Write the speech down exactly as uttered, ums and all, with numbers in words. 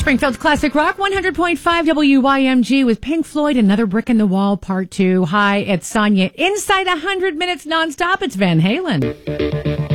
Springfield's Classic Rock, one hundred point five W Y M G with Pink Floyd, Another Brick in the Wall, Part two. Hi, it's Sonia. Inside one hundred minutes nonstop, it's Van Halen.